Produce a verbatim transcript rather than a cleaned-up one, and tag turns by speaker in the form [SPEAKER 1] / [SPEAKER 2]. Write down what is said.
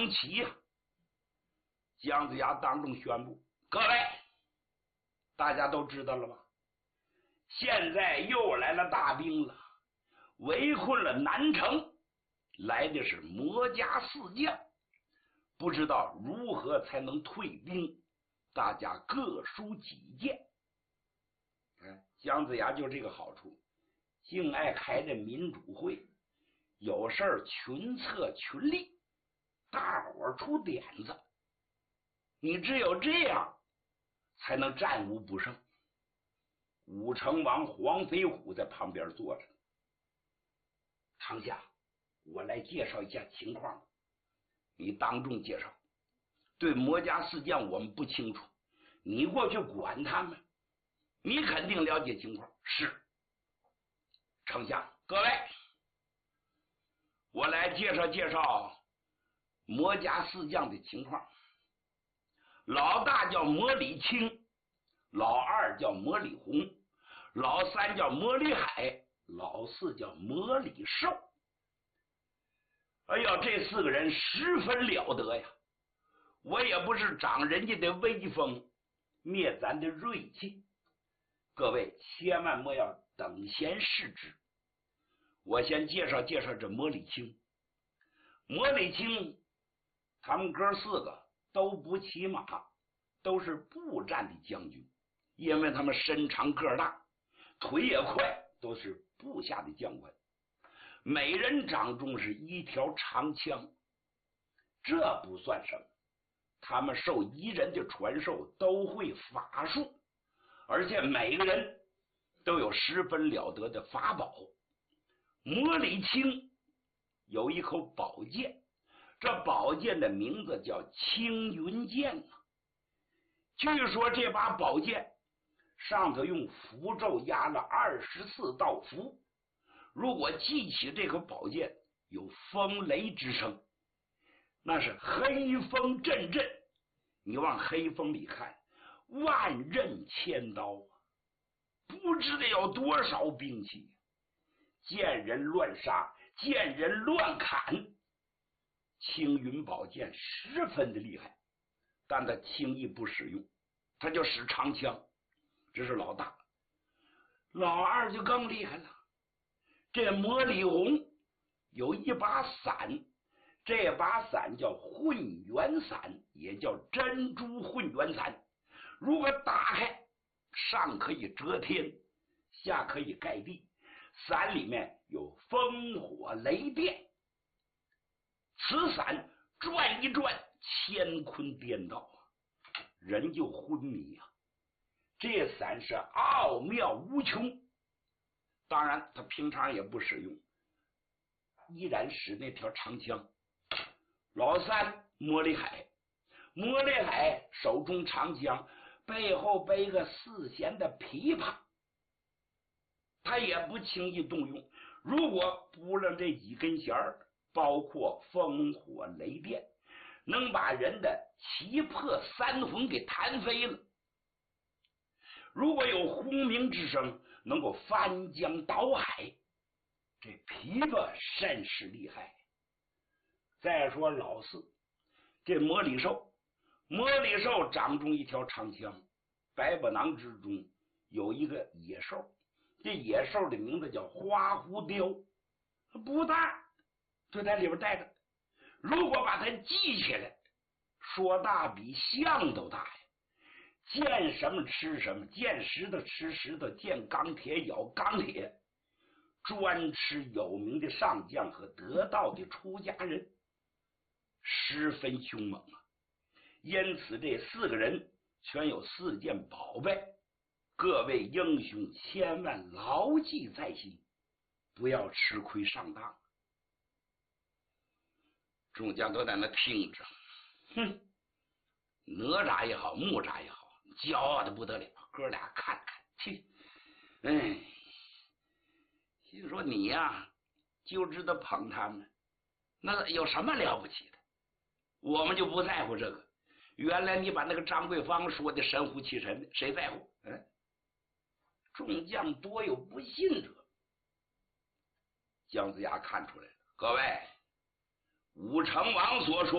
[SPEAKER 1] 兵起呀、啊！姜子牙当众宣布：各位，大家都知道了吧？现在又来了大兵了，围困了南城，来的是魔家四将，不知道如何才能退兵，大家各抒己见。哎，姜子牙就这个好处，净爱开这民主会，有事儿群策群力，大伙出点子，你只有这样才能战无不胜。武成王黄飞虎在旁边坐着，堂下，我来介绍一下情况，你当众介绍。对魔家四将我们不清楚，你过去管他们，你肯定了解情况。是，丞相，各位，我来介绍介绍魔家四将的情况。老大叫魔礼青，老二叫魔礼红，老三叫魔礼海，老四叫魔礼寿。哎呀，这四个人十分了得呀！我也不是长人家的威风，灭咱的锐气，各位千万莫要等闲视之。我先介绍介绍这魔礼青。魔礼青他们哥四个都不骑马，都是步战的将军，因为他们身长个大，腿也快，都是部下的将官。每人掌中是一条长枪，这不算什么，他们受彝人的传授，都会法术，而且每个人都有十分了得的法宝。魔礼青有一口宝剑，这宝剑的名字叫青云剑啊。据说这把宝剑上头用符咒压了二十四道符，如果记起这口宝剑，有风雷之声，那是黑风阵阵。你往黑风里看，万刃千刀，不知道有多少兵器，见人乱杀，见人乱砍。青云宝剑十分的厉害，但他轻易不使用，他就使长枪，这是老大。老二就更厉害了，这魔礼红有一把伞，这把伞叫混元伞，也叫珍珠混元伞。如果打开，上可以遮天，下可以盖地，伞里面有烽火雷电，此伞转一转，乾坤颠倒，人就昏迷啊！这伞是奥妙无穷，当然他平常也不使用，依然使那条长枪。老三魔礼海，魔礼海手中长枪，背后背个四弦的琵琶，他也不轻易动用。如果补了这几根弦儿，包括烽火雷电，能把人的七魄三魂给弹飞了。如果有轰鸣之声，能够翻江倒海，这琵琶甚是厉害。再说老四，这魔礼寿，魔礼寿掌中一条长枪，百宝囊之中有一个野兽，这野兽的名字叫花狐雕，不大，就在里边待着。如果把它记起来，说大比象都大呀！见什么吃什么，见石头吃石头，见钢铁咬钢铁，专吃有名的上将和得道的出家人，十分凶猛啊！因此这四个人全有四件宝贝，各位英雄千万牢记在心，不要吃亏上当。众将都在那听着，哼，哪吒也好，木吒也好，骄傲的不得了。哥俩看看去，哎，心说你呀、啊、就知道捧他们，那有什么了不起的？我们就不在乎这个。原来你把那个张桂芳说的神乎其神，谁在乎？嗯，众将多有不信者。姜子牙看出来了，各位，武成王所说